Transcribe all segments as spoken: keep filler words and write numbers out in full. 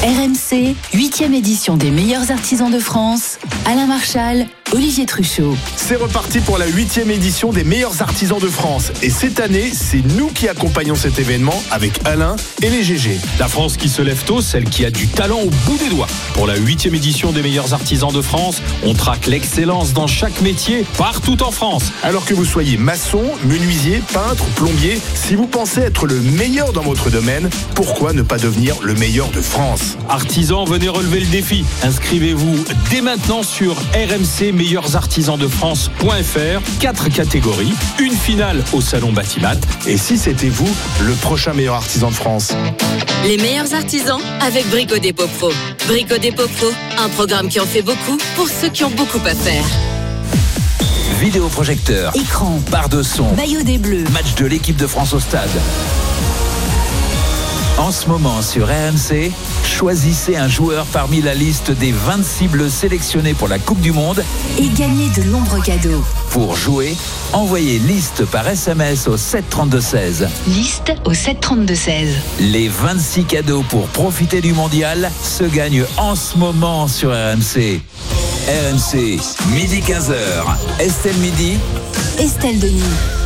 R M C, huitième édition des meilleurs artisans de France. Alain Marchal, Olivier Truchot. C'est reparti pour la huitième édition des meilleurs artisans de France. Et cette année, c'est nous qui accompagnons cet événement avec Alain et les G G. La France qui se lève tôt, celle qui a du talent au bout des doigts. Pour la huitième édition des meilleurs artisans de France, on traque l'excellence dans chaque métier, partout en France. Alors que vous soyez maçon, menuisier, peintre, plombier, si vous pensez être le meilleur dans votre domaine, pourquoi ne pas devenir le meilleur de France ? Artisans, venez relever le défi. Inscrivez-vous dès maintenant sur r m c meilleurs artisans de france point f r. Quatre catégories, une finale au salon Batimat. Et si c'était vous, le prochain meilleur artisan de France? Les meilleurs artisans avec Brico Dépôt Pro. Brico Dépôt Pro, un programme qui en fait beaucoup pour ceux qui ont beaucoup à faire. Vidéoprojecteur, Écran, barre de son, maillot des Bleus, match de l'équipe de France au stade. En ce moment sur R M C, choisissez un joueur parmi la liste des vingt-six bleus sélectionnés pour la Coupe du Monde et gagnez de nombreux cadeaux. Pour jouer, envoyez liste par S M S au sept trente-deux seize. Liste au sept trente-deux seize. Les vingt-six cadeaux pour profiter du mondial se gagnent en ce moment sur R M C. R M C, midi quinze heures. Estelle Midi, Estelle Denis.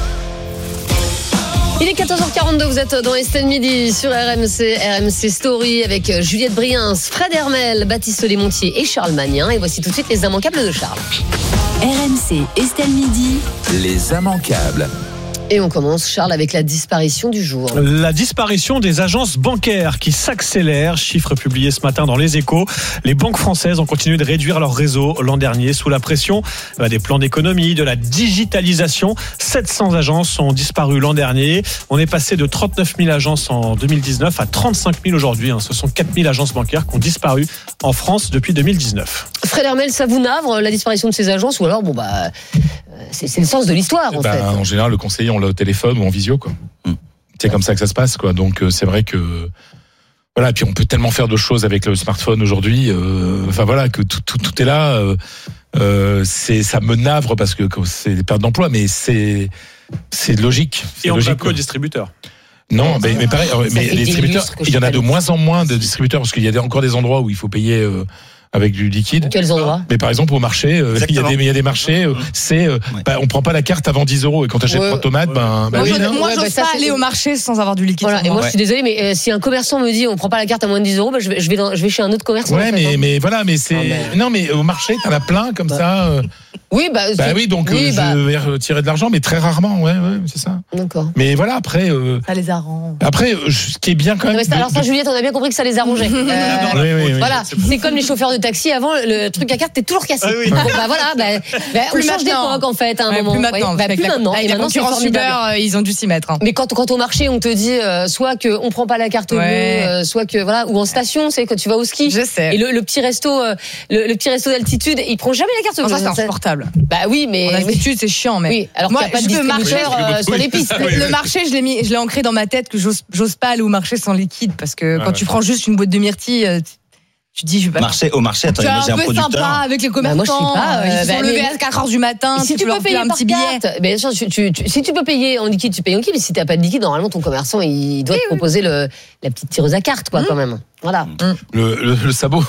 Il est quatorze heures quarante-deux, vous êtes dans Estelle Midi sur R M C, R M C Story avec Juliette Briens, Fred Hermel, Baptiste Desmontiers et Charles Magnin. Et voici tout de suite les immanquables de Charles. R M C, Estelle Midi. les immanquables. Et on commence, Charles, avec la disparition du jour. La disparition des agences bancaires qui s'accélère. Chiffre publié ce matin dans Les Échos. Les banques françaises ont continué de réduire leur réseau l'an dernier sous la pression des plans d'économie, de la digitalisation. sept cents agences ont disparu l'an dernier. On est passé de trente-neuf mille agences en deux mille dix-neuf à trente-cinq mille aujourd'hui. Ce sont quatre mille agences bancaires qui ont disparu en France depuis deux mille dix-neuf. Fred Hermel, ça vous navre, la disparition de ces agences, ou alors, bon, bah, c'est, c'est le sens de l'histoire, en bah, fait. En général, le conseiller, on l'a au téléphone ou en visio, quoi. Mm. C'est comme ça que ça se passe, quoi. Donc, euh, c'est vrai que, voilà. Et puis, on peut tellement faire de choses avec le smartphone aujourd'hui. Euh, enfin, voilà, que tout, tout, tout est là. Euh, euh, c'est, ça me navre parce que, que c'est des pertes d'emploi, mais c'est, c'est logique. C'est Et on logique, va plus aux distributeurs. Non, mais, mais pareil, Ça mais fait les distributeurs, il y en a de moins en moins de distributeurs parce qu'il y a des, encore des endroits où il faut payer euh, avec du liquide. Quels endroits ? Mais par exemple au marché, euh, il y a des, il y a des marchés, euh, c'est, euh, Ouais. bah, on prend pas la carte avant dix euros et quand t'achètes Ouais. trois tomates, ben, bah Moi, oui, je- non. moi, Ouais, j'ose bah, ça, pas c'est- aller au marché sans avoir du liquide. Voilà, sur et moi moi. je suis désolée, mais euh, si un commerçant me dit on prend pas la carte à moins de dix euros, bah, je, vais, je, vais dans, je vais chez un autre commerçant. Ouais, en fait, mais, hein. mais voilà, mais c'est, Ah, mais- non, mais au marché, t'en as plein comme ça. euh, Oui, bah, bah c'est- oui, donc oui, euh, bah, je vais retirer de l'argent, mais très rarement, ouais, ouais, c'est ça. d'accord. Mais voilà, après, euh, Ça les arrange. après, euh, ce qui est bien quand Non, même. mais ça- alors ça, Juliette, on a bien compris que ça les arrangeait. Euh, Oui, oui, oui. Voilà, c'est comme les chauffeurs de taxi. Avant, le truc à carte était toujours cassé. Bon, bah voilà, bah, bah, on Plus change maintenant. d'époque en fait à un Ouais, moment. plus maintenant. Ouais, bah, Avec plus la- maintenant. avec Et la maintenant, c'est concurrence formidable. Uber, euh, ils ont dû s'y mettre. hein. Mais quand, quand au marché, on te dit euh, soit qu'on prend pas la carte bleue, Ouais. euh, soit que voilà, ou en station, c'est quand tu vas au ski. Je sais. Et le, le petit resto, euh, le, le petit resto d'altitude, il prend jamais la carte Non, bleue. ça, c'est insupportable. Bah oui, mais En altitude, c'est chiant, mais. oui. Alors Moi, qu'il n'y a pas de je veux distributeur marcher, euh, sur les pistes. Le, le marché, je l'ai mis, je l'ai ancré dans ma tête que j'ose, j'ose pas aller au marché sans liquide parce que Ah quand ouais. tu prends juste une boîte de myrtilles, euh, tu te dis, je vais pas. Marché, au marché, attends, Tu es moi j'ai un un peu producteur. sympa avec les Bah, moi, je commerçants. sais pas, euh, euh, ils bah, sont mais- levés à quatre heures du matin. Et si tu, peux leur peux payer filer un par petit billet. carte, bien sûr, tu, tu, tu- si tu peux payer en liquide, tu payes en liquide. Mais si t'as pas de liquide, normalement ton commerçant il doit te proposer le, la petite tireuse à carte, quoi, quand même. Voilà. Le, le, le sabot.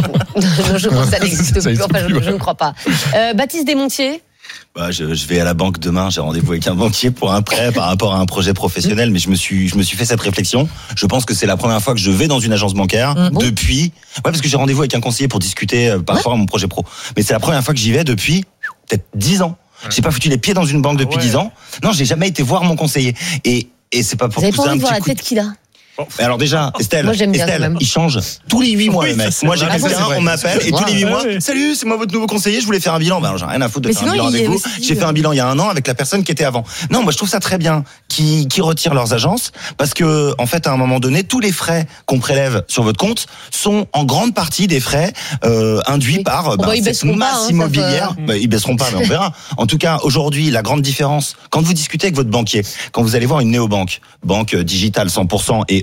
Non, je crois que ça n'existe Ça plus. existe Enfin, je, plus, je ne crois pas. Euh, Baptiste Desmontiers. Bah, je, je vais à la banque demain, j'ai rendez-vous avec un banquier pour un prêt par rapport à un projet professionnel, mais je me suis, je me suis fait cette réflexion. Je pense que c'est la première fois que je vais dans une agence bancaire Bon. depuis, ouais, parce que j'ai rendez-vous avec un conseiller pour discuter euh, par rapport à mon projet pro. Mais c'est la première fois que j'y vais depuis peut-être dix ans. J'ai pas foutu les pieds dans une banque depuis ouais. dix ans. Non, j'ai jamais été voir mon conseiller. Et, et c'est pas pour Vous avez pousser pas envie un de voir petit la coup de- tête qu'il a? Mais alors déjà, Estelle, Moi, j'aime bien, Estelle, quand même. il change tous les huit mois, Oui, le ça, mec. c'est Moi, j'ai vrai. quelqu'un, Ah, c'est vrai. on m'appelle, et tous les huit Ouais, mois, ouais. salut, c'est moi votre nouveau conseiller, je voulais faire un bilan. Ben, alors, j'ai rien à foutre de Mais faire sinon, un bilan il y avec a vous. aussi, J'ai fait euh, un bilan il y a un an avec la personne qui était avant. Non, moi, je trouve ça très bien qui, qui retirent leurs agences, parce que, en fait, à un moment donné, tous les frais qu'on prélève sur votre compte sont en grande partie des frais, euh, induits Oui. par, euh, Bon, ben, bah, ils cette baisseront pas, masse hein, ça immobilière. peut- Ben, ils baisseront pas, mais on verra. En tout cas, aujourd'hui, la grande différence, quand vous discutez avec votre banquier, quand vous allez voir une néobanque, banque euh, digitale cent pour cent et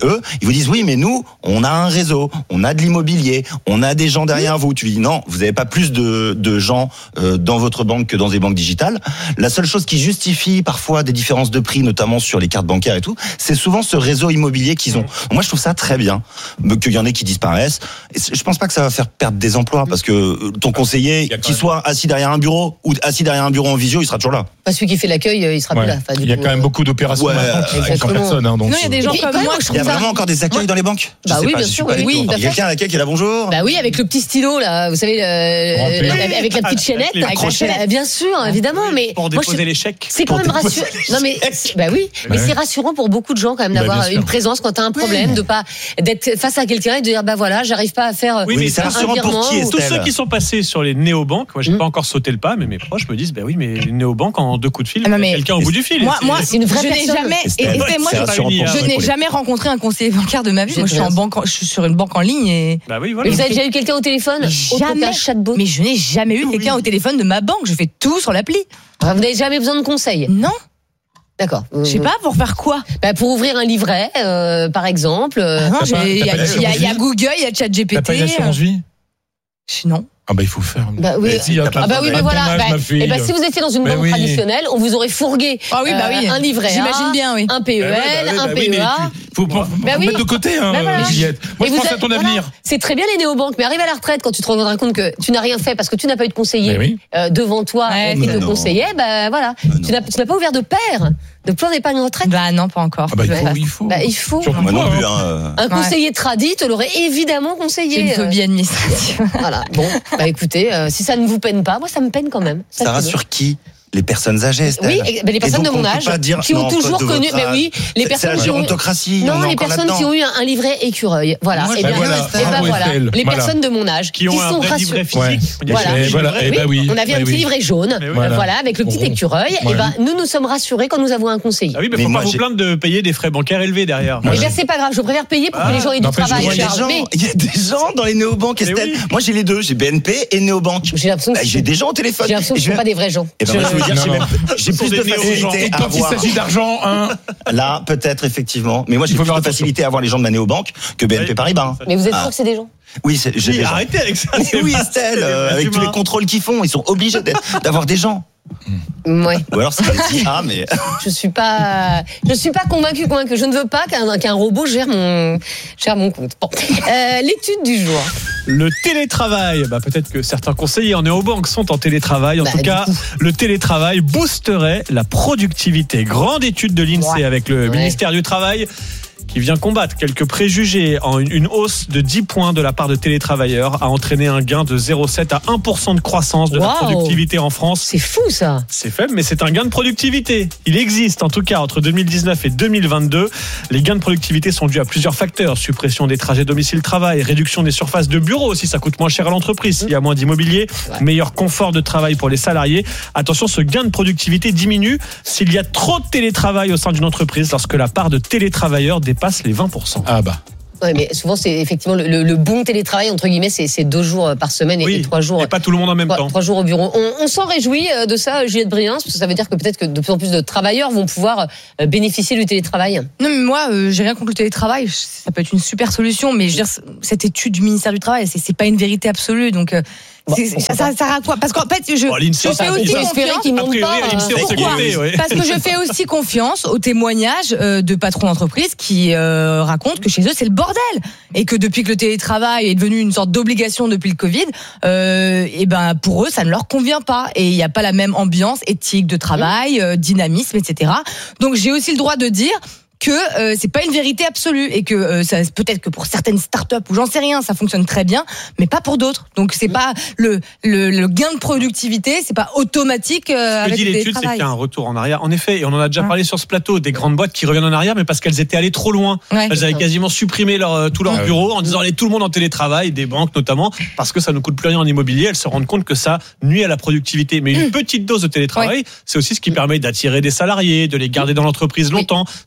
eux, ils vous disent oui, mais nous, on a un réseau, on a de l'immobilier, on a des gens derrière vous. Tu lui dis non, vous n'avez pas plus de, de gens euh, dans votre banque que dans des banques digitales. La seule chose qui justifie parfois des différences de prix, notamment sur les cartes bancaires et tout, c'est souvent ce réseau immobilier qu'ils ont. Moi, je trouve ça très bien qu'il y en ait qui disparaissent. Et je pense pas que ça va faire perdre des emplois parce que ton conseiller, qu'il soit assis derrière un bureau ou assis derrière un bureau en visio, il sera toujours là. Pas celui qui fait l'accueil, il sera Ouais. plus là. Enfin, du Il y a coup, quand même euh, beaucoup d'opérations Ouais, maintenant qui sont sans exactement. personne. Hein, donc Non, il y a des gens Et comme quand même, moi. je Il y trouve a ça- vraiment encore des accueils dans les banques. Je Bah sais oui, pas, bien je suis sûr, pas oui, allé oui, tout. tout à Il y a fait. quelqu'un à l'accueil qui est là, bonjour. Bah oui, avec le petit stylo là, vous savez, le- Rempli. avec, avec la petite chaînette, les avec la crochets. chaînette. Bien sûr, évidemment, mais Pour moi, je- déposer les chèques. c'est quand Pour même déposer rassurant. Non mais c'est- bah oui, mais Ouais. c'est rassurant pour beaucoup de gens quand même Bah, d'avoir bien sûr. une présence quand t'as un problème, de pas d'être face à quelqu'un et de dire bah voilà, j'arrive pas à faire Oui, Oui, mais c'est ça, rassurant pour virement qui, ou- Tous Estelle? ceux qui sont passés sur les néobanques, moi j'ai Mm. pas encore sauté le pas, mais mes proches me disent, bah oui, mais les néobanques en deux coups de fil, Ah non, mais- quelqu'un au bout du fil. Moi, C'est- moi, c'est une vraie je n'ai personne. jamais, et, Estelle, et moi, c'est je, rassurant pour je toi. n'ai jamais rencontré un conseiller bancaire de ma vie. J'ai Moi, je suis rien. en banque, en- je suis sur une banque en ligne et. Bah oui, Mais voilà. vous avez déjà eu quelqu'un au téléphone autre Jamais. qu'un chatbot? Mais je n'ai jamais eu quelqu'un au téléphone de ma banque. Je fais tout sur l'appli. Enfin, vous n'avez jamais besoin de conseils. Non, D'accord. je sais pas pour faire quoi. Bah, pour ouvrir un livret, euh, par exemple. euh, Ah non, T'as j'ai- pas- il y, t'as a- pas il y a- il y a l'assurance Google, il y a T'as ChatGPT. pas une assurance vie euh, Non. Ah bah il faut faire. Bah oui. Vas-y, à ton- Ah bah oui, à mais ton voilà. âge, Bah, ma fille. et bah, si vous étiez dans une Mais banque oui. traditionnelle, on vous aurait fourgué Ah oui, bah euh, oui. un livret A, J'imagine bien, oui. un P E L, Bah ouais, bah ouais, un bah oui, mais P E A. tu- Faut, faut, faut Bah oui. mettre de côté, hein, Bah voilà. Juliette. Moi, Et je vous pense à êtes- ton voilà. avenir. C'est très bien les néobanques, mais arrivé à la retraite, quand tu te rendras compte que tu n'as rien fait parce que tu n'as pas eu de conseiller Mais oui. euh, devant toi Ouais, qui mais te non. conseillait, bah voilà, Mais tu non. n'as tu n'as pas ouvert de paire, de plan d'épargne retraite. Bah non, pas encore. Ah bah il Ouais. faut, il faut. Bah, il faut. Surtout Moi non toi, plus. hein. Hein. Un conseiller tradit te l'aurait évidemment J'ai une conseillé. euh, phobie administrative. Voilà. Bon, bah écoutez, euh, si ça ne vous peine pas, moi ça me peine quand même. Ça c'est bon. rassure qui? Les personnes âgées, Estelle. Oui, et- ben, les Et personnes donc, de mon on peut âge pas dire, qui ont non, toujours de connu, votre mais âge. oui, les C'est- personnes c'est la qui ont eu- gérontocratie. non, on est les encore personnes là-dedans. qui ont eu un, un livret écureuil, voilà. Moi, et bah bien, voilà, et ben bravo, voilà, Estelle, les voilà. personnes de mon âge Qui ont un sont vrai rassurées. livret Ouais. physique. On dit, Voilà. j'ai Et un voilà, livret. et bah oui. On avait un Eh petit oui. livret jaune, Mais oui. voilà. Voilà. avec le petit Bon. écureuil. Et Ouais. ben nous nous sommes rassurés quand nous avons un conseiller. Ah oui, mais Mais faut moi, pas vous j'ai- plaindre de payer des frais bancaires élevés derrière. Eh bien c'est pas grave, je préfère payer pour que Ah. les gens aient du N'empêche, travail. Il y a des Charles. gens, Mais il y a des gens dans les néobanques, Mais Estelle. oui. Moi, j'ai les deux. J'ai B N P et néobanque. j'ai l'impression que Bah, j'ai des gens au téléphone. j'ai l'impression Et que je ce sont vais- pas des vrais gens. Eh ben, moi, je veux dire, Non, j'ai non. même- j'ai Ce sont plus des de néo-gens. facilité Et à quand il avoir. s'agit d'argent, hein, Là, peut-être, effectivement. Mais moi, j'ai Il faut plus faire de attention. facilité à avoir les gens de ma néobanque que B N P Oui. Paribas. hein. Mais vous êtes Ah. sûr que c'est des gens? Oui, c'est- j'ai Oui, des gens. arrêtez avec ça. Mais c'est oui, pas- Estelle, c'est euh, des avec tous les humains. contrôles qu'ils font, ils sont obligés d'être- d'avoir des gens. Ouais. Ou alors c'est des ah, mais Je suis pas, je suis pas convaincue, convaincue. Je ne veux pas qu'un qu'un robot gère mon, gère mon compte. Bon. Euh, l'étude du jour. Le télétravail, bah peut-être que certains conseillers en néobanque sont en télétravail. En Bah, tout du cas, coup. le télétravail boosterait la productivité. Grande étude de l'INSEE Ouais. avec le Ouais. ministère du Travail qui vient combattre quelques préjugés. En une, une hausse de dix points de la part de télétravailleurs a entraîné un gain de zéro virgule sept à un pour cent de croissance de la Wow. productivité en France. C'est fou ça. C'est faible, mais c'est un gain de productivité. Il existe, en tout cas, entre deux mille dix-neuf et deux mille vingt-deux. Les gains de productivité sont dus à plusieurs facteurs. Suppression des trajets domicile-travail, réduction des surfaces de bureaux aussi, ça coûte moins cher à l'entreprise s'il y a moins d'immobilier, Ouais. meilleur confort de travail pour les salariés. Attention, ce gain de productivité diminue s'il y a trop de télétravail au sein d'une entreprise, lorsque la part de télétravailleurs dépasse les vingt pour cent. ah bah. Ouais, mais souvent c'est effectivement le, le- le bon télétravail entre guillemets, c'est c'est deux jours par semaine et, Oui, et trois jours. et pas tout le monde en même Trois, temps. trois jours au bureau. On, on s'en réjouit euh, de ça, Juliette Briens, parce que ça veut dire que peut-être que de plus en plus de travailleurs vont pouvoir euh, bénéficier du télétravail. Non, mais moi, euh, j'ai rien contre le télétravail. Ça peut être une super solution, mais je veux dire, cette étude du ministère du Travail, c'est, c'est pas une vérité absolue. Donc, euh, Bon, c'est- pourquoi ça, ça sert à quoi? Parce qu'en fait, je, Bon, l'INSEE, je ça fais a aussi dit ça. espérer confiance. qu'ils A montent priori, pas. à l'INSEE, on euh, s'est Pourquoi écouté, ouais. Parce que je fais aussi confiance aux témoignages euh, de patrons d'entreprise qui euh, racontent que chez eux c'est le bordel et que depuis que le télétravail est devenu une sorte d'obligation depuis le Covid, euh, et ben pour eux ça ne leur convient pas et il n'y a pas la même ambiance éthique de travail, euh, dynamisme, et cetera. Donc j'ai aussi le droit de dire que euh, c'est pas une vérité absolue et que euh, ça, peut-être que pour certaines startups ou j'en sais rien ça fonctionne très bien mais pas pour d'autres. Donc c'est pas le, le le gain de productivité, c'est pas automatique euh, Ce que avec dit le l'étude, c'est télétravail. qu'il y a un retour en arrière. En effet, et on en a déjà Ouais. parlé sur ce plateau, des grandes boîtes qui reviennent en arrière, mais parce qu'elles étaient allées trop loin. Ouais. Elles avaient quasiment supprimé leur, euh, tout leur Ah oui. bureau en disant allez tout le monde en télétravail, des banques notamment, parce que ça ne coûte plus rien en immobilier. Elles se rendent compte que ça nuit à la productivité. Mais une petite dose de télétravail, c'est aussi ce qui permet d'attirer des salariés, de les garder dans l'entreprise longtemps. Si on leur dit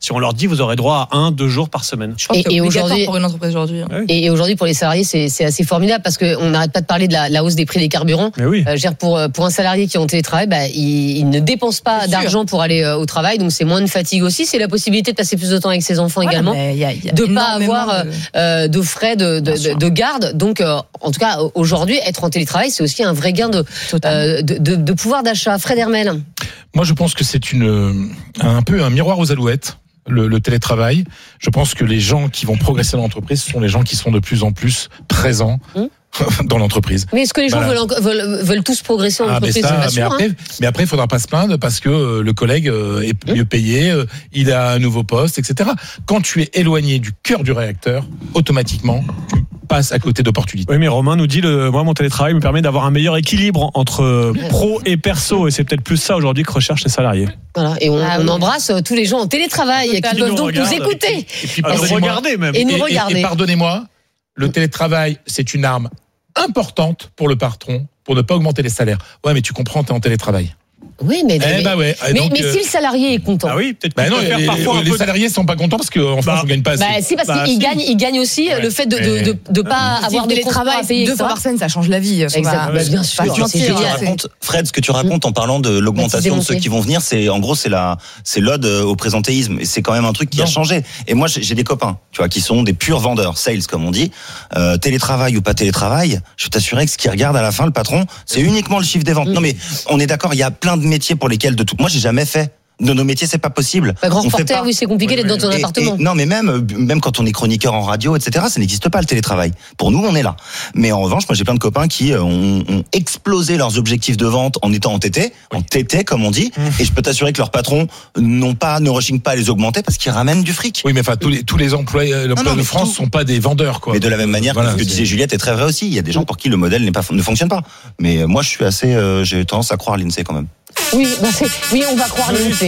dit vous aurez droit à un, deux jours par semaine. Je crois Et- que c'est et obligatoire aujourd'hui- pour une entreprise aujourd'hui. hein. Et, et aujourd'hui, pour les salariés, c'est, c'est assez formidable parce qu'on n'arrête pas de parler de la, la hausse des prix des carburants. Mais oui. Euh, je veux dire, pour, pour un salarié qui est en télétravail, bah, il, il ne dépense pas C'est sûr. d'argent pour aller euh, au travail, donc c'est moins de fatigue aussi. C'est la possibilité de passer plus de temps avec ses enfants Ouais, également. mais il y a- il y a De pas énormément avoir de- euh, de frais de, de, Bien sûr. de, de garde. Donc, euh, en tout cas, aujourd'hui, être en télétravail, c'est aussi un vrai gain de, Totalement. euh, de, de, de pouvoir d'achat. Fred Hermel. Moi, je pense que c'est une un peu un miroir aux alouettes. Le, le télétravail. Je pense que les gens qui vont progresser dans l'entreprise sont les gens qui sont de plus en plus présents Mmh. dans l'entreprise. Mais est-ce que les gens Voilà. veulent, enco- veulent, veulent tous progresser en Ah, mais entreprise? ça, C'est pas mais sûr, après, hein. mais après, il faudra pas se plaindre parce que euh, le collègue euh, est Mmh. mieux payé, euh, il a un nouveau poste, et cetera. Quand tu es éloigné du cœur du réacteur, automatiquement, tu passes à côté d'opportunités. Oui, mais Romain nous dit le, moi, mon télétravail me permet d'avoir un meilleur équilibre entre euh, pro et perso. Et c'est peut-être plus ça aujourd'hui que recherchent les salariés. Voilà. Et on, Ah on oui. embrasse euh, tous les gens en télétravail qui Qui peuvent nous donc regardent. nous écouter. Et puis, Ah, pardonnez-moi- regardez même. Et nous et- et- regarder. et pardonnez-moi, le télétravail, c'est une arme importante pour le patron pour ne pas augmenter les salaires. Ouais, mais tu comprends, t'es en télétravail. Oui, mais, Eh mais, bah ouais. Et mais, donc, mais euh, si le salarié est content. Ah oui, peut-être bah qu'il non, peut faire les, parfois un les peu de- salariés sont pas contents parce qu'en France, Bah, on gagne pas assez. Bah, si, parce Bah, qu'il si. gagne, il gagne aussi Ouais. le fait de Mais- de, de, de pas Si avoir le de télétravail contrat à payer. deux fois par semaine, ça change la vie. Faut Exact. pas- Bah, bien sûr. pas se C'est mentir, Tu génial. hein, c'est- racontes, Fred, ce que tu racontes en parlant de l'augmentation de Baptisé ceux Montier. qui vont venir, c'est en gros c'est la c'est l'ode au présentéisme et c'est quand même un truc qui a Non. changé. Et moi j'ai j'ai des copains, tu vois, qui sont des purs vendeurs, sales comme on dit, euh, télétravail ou pas télétravail. Je t'assurais que ce qu'ils regardent à la fin le patron, c'est uniquement le chiffre des ventes. Mm. Non mais on est d'accord, il y a plein de métiers pour lesquels de tout. Moi j'ai jamais fait. De nos métiers, c'est pas possible. Bah, grand On fait reporter, pas. oui, c'est compliqué d'être dans ton Et- appartement. et- non, mais même, même quand on est chroniqueur en radio, et cetera, ça n'existe pas le télétravail. Pour nous, on est là. Mais en revanche, moi, j'ai plein de copains qui euh, ont, ont explosé leurs objectifs de vente en étant en T T, en T T comme on dit. Et je peux t'assurer que leurs patrons n'ont pas, ne rechignent pas à les augmenter parce qu'ils ramènent du fric. Oui, mais enfin, tous les, tous les employés euh, l'emploi non, de mais France tout- sont pas des vendeurs, quoi. Mais de la même manière Voilà, que ce que c'est- disait Juliette est très vrai aussi. Il y a des gens pour qui le modèle n'est pas, ne fonctionne pas. Mais euh, moi, je suis assez, euh, j'ai tendance à croire l'INSEE quand même. Oui, bah c'est- oui, on va croire l'INSEE.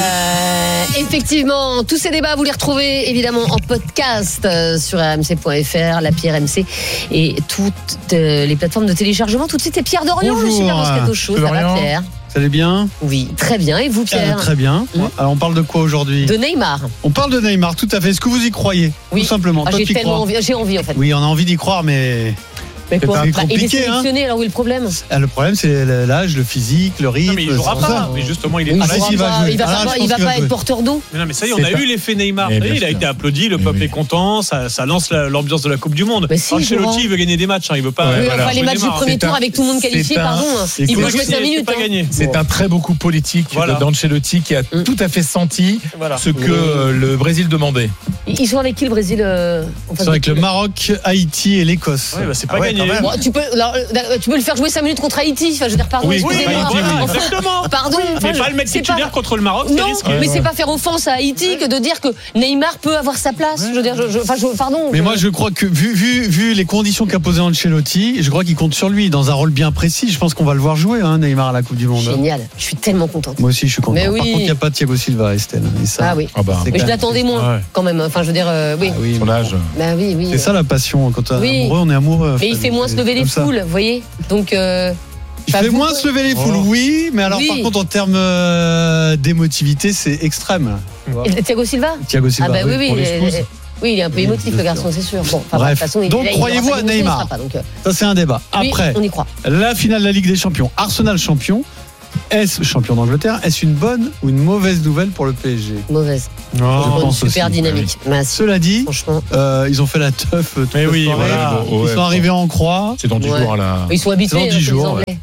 Euh, effectivement, tous ces débats, vous les retrouvez évidemment en podcast euh, sur r m c point f r, l'appli R M C et toutes euh, les plateformes de téléchargement. Tout de suite, c'est Pierre Dorian, le Bonjour. super Moscato Show. Ça va, Dorian. Pierre? Ça allait bien? Oui, très bien. Et vous, Pierre? Euh, Très bien. Mm. Alors on parle de quoi aujourd'hui? De Neymar. On parle de Neymar, tout à fait. Est-ce que vous y croyez? Oui. Tout simplement. Ah, Toi, j'ai tu y tellement crois? envie, j'ai envie en fait. Oui, on a envie d'y croire, mais Mais quoi? c'est Bah, il est compliqué, hein. sélectionné, alors où est le problème? ah, le problème c'est l'âge, le physique, le rythme. Non, mais il jouera c'est pour ça. pas. Mais justement, il est Il Ah, va si, si, il va pas, jouer. il va Ah, pas- je il pense va qu'il pas va être jouer. porteur d'eau. Mais non, mais ça y est, on C'est a pas- eu l'effet Neymar. Eh, Vous voyez, bien il a sûr. été applaudi, le Eh peuple oui. est content, ça, ça lance la- l'ambiance de la Coupe du Monde. Mais si, il Ancelotti, jouera. il veut gagner des matchs, hein, il veut pas. Ouais, Oui, voilà. enfin, les jouer matchs du Neymar. premier C'est tour un- avec tout le monde c'est qualifié, un- pardon. c'est Il quoi va jouer C'est- cinq c'est minutes. pas hein. gagné. C'est un très beau coup politique Voilà. d'Ancelotti qui a Mm. tout à fait senti Voilà. ce que euh, le Brésil demandait. Ils sont avec qui le Brésil euh, en phase C'est avec de le poule? Maroc, Haïti et l'Écosse. Ouais, bah, c'est Ah pas ouais, gagné. quand même. Bon, tu, peux, alors, euh, tu peux le faire jouer cinq minutes contre Haïti. Enfin, je veux dire, pardon, Oui, Oui, excusez-moi. voilà, Enfin, exactement. Pardon. enfin, Mais je- pas le mec c'est titulaire pas- contre le Maroc, c'est Non, risqué. mais c'est pas faire offense à Haïti que de dire que Neymar peut avoir sa place. Je veux dire, je, je- enfin, je- pardon. Mais je- moi, je crois que vu, vu, vu les conditions qu'a posées Ancelotti, je crois qu'il compte sur lui dans un rôle bien précis. Je pense qu'on va le voir jouer, hein, Neymar à la Coupe du Monde. Génial. Je suis tellement contente. Moi aussi, je suis content. Mais Par oui. contre, il n'y a pas Thiago Silva, Estelle. Et ça, Ah oui. Ah bah, c'est Mais quand je même- l'attendais moins, Ouais. quand même. Enfin, je veux dire, euh, oui. Ah oui, son âge. Bah oui, oui. c'est ça la passion. Quand on est Oui. amoureux, on est amoureux. Mais il Fred. fait moins se C'est lever les comme ça. foules, vous voyez. Donc, euh, Il Pas fait vous, moins quoi. se lever les foules, Oh. oui. Mais alors, Oui. par contre, en termes euh, d'émotivité, c'est extrême. Tu vois. et Thiago Silva. Thiago Ah Silva. bah oui, oui. pour les euh, spouses. euh, Oui, il est un peu Oui, émotif, bien le garçon, sûr. c'est sûr. Bon, enfin, Bref. de toute façon, il- Donc, là, il croyez-vous aura à pas d'émotion, il Neymar sera pas, donc, euh, Ça, c'est un débat. oui, Après, on y croit. la finale de la Ligue des Champions. Arsenal champion. Est-ce champion d'Angleterre? Est-ce une bonne ou une mauvaise nouvelle pour le P S G? Mauvaise. Je Une pense super aussi. dynamique. Bah, Cela dit, franchement, euh, ils ont fait la teuf toute Mais la oui, soirée. voilà. Bon, Ils ouais, sont arrivés en croix. C'est dans dix Ouais. jours à la. ils sont habitués, dans dix hein, les jours, Anglais.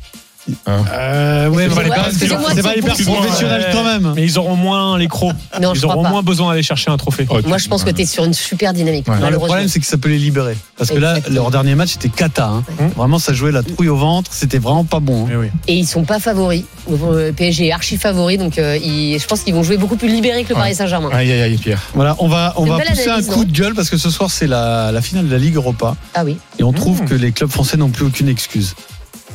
Euh, ouais, mais Excusez-moi, c'est pas- excusez-moi, c'est c'est pas hyper pour- professionnel Ouais. quand même. Mais ils auront moins les crocs. Non, je Ils crois auront pas. moins besoin d'aller chercher un trophée. Oh, Moi, je pense que tu es sur une super dynamique. Ouais. Non, le malheureusement. problème, c'est que ça peut les libérer. Parce que là, Exactement. leur dernier match était cata. Hein. Ouais. Vraiment, ça jouait la trouille au ventre. C'était vraiment pas bon. hein. Mais oui. Et ils sont pas favoris. Le P S G est archi favori, donc euh, ils- je pense qu'ils vont jouer beaucoup plus libérés que le Ouais. Paris Saint-Germain. Aïe, aïe, aïe, Pierre. Voilà, on va, on C'est une va belle pousser analyse, un coup non de gueule parce que ce soir, c'est la, la finale de la Ligue Europa. Ah oui. Et on trouve Mmh. que les clubs français n'ont plus aucune excuse.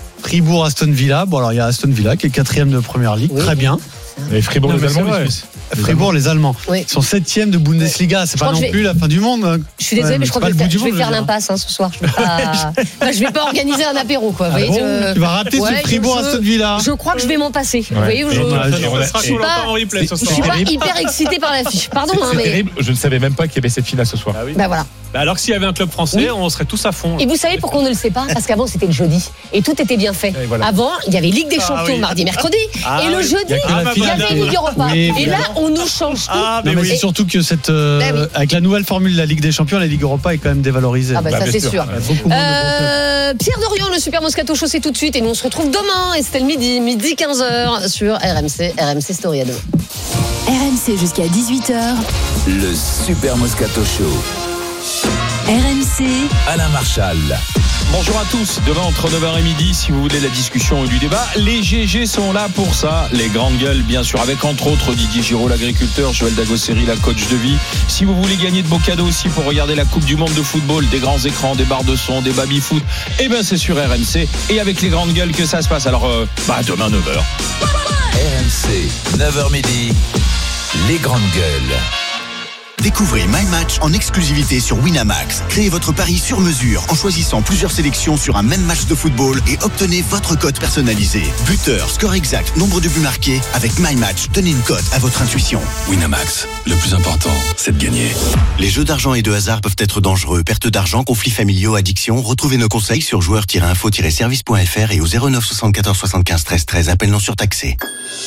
Fribourg, Aston Villa. Bon, alors il y a Aston Villa qui est quatrième de première ligue. Oui. Très bien. Et Fribourg, Non, les mais c'est Allemands, vrai. les Suisses. Fribourg, les Allemands. Oui. Ils sont septième de Bundesliga. C'est Je pas crois non que je plus la fin du monde. Je suis désolée, Ouais, mais je crois c'est que pas je vais le bout faire, du je vais monde, faire je veux dire. l'impasse hein, ce soir. Je vais pas, enfin, je vais pas organiser un apéro, quoi. Vous Ah voyez, bon je- Tu vas rater Ouais, ce Fribourg je- à cette vie-là. Je crois que je vais m'en passer. Vous Ouais. voyez, je, Et on a- je et on a- Ça sera et- sur le pas- temps en replay ce je soir. suis pas terrible. hyper excitée par l'affiche. Pardon, hein, C'est mais. terrible, je ne savais même pas qu'il y avait cette finale ce soir. Ah oui. Bah voilà. Bah alors que s'il y avait un club français, Oui. on serait tous à fond. Et vous savez pourquoi on ne le sait pas? Parce qu'avant c'était le jeudi et tout était bien fait. Et voilà. Avant, il y avait Ligue des Ah Champions oui. mardi, mercredi, Ah et le oui. jeudi, Il y a que la il y finale avait qui- Ligue Europa. Oui, et là, voilà. on nous change tout. Ah, Non, mais mais oui. c'est surtout que cette, euh, Ben oui. avec la nouvelle formule de la Ligue des Champions, la Ligue Europa est quand même dévalorisée. Ah bah, Bah, ça bien c'est sûr. sûr. Il y a beaucoup moins de bons clubs. Euh, Pierre Dorian, le Super Moscato Show, c'est tout de suite et nous on se retrouve demain et c'était le midi, midi quinze heures sur R M C, R M C Story à demain. R M C jusqu'à dix-huit heures. Le Super Moscato Show. R M C, Alain Marchal. Bonjour à tous, demain entre neuf heures et midi, si vous voulez la discussion et du débat, les G G sont là pour ça, les grandes gueules bien sûr, avec entre autres Didier Giraud, l'agriculteur, Joël Dagosseri, la coach de vie. Si vous voulez gagner de beaux cadeaux aussi pour regarder la Coupe du Monde de football, des grands écrans, des barres de son, des baby-foot, eh ben c'est sur R M C et avec les grandes gueules que ça se passe. Alors, euh, bah demain neuf heures. R M C, neuf heures midi, les grandes gueules. Découvrez My Match en exclusivité sur Winamax. Créez votre pari sur mesure en choisissant plusieurs sélections sur un même match de football et obtenez votre cote personnalisée. Buteur, score exact, nombre de buts marqués. Avec My Match, donnez une cote à votre intuition. Winamax, le plus important, c'est de gagner. Les jeux d'argent et de hasard peuvent être dangereux. Perte d'argent, conflits familiaux, addiction. Retrouvez nos conseils sur joueurs tiret info tiret service point f r et au zéro neuf soixante-quatorze soixante-quinze treize treize. Appel non surtaxé.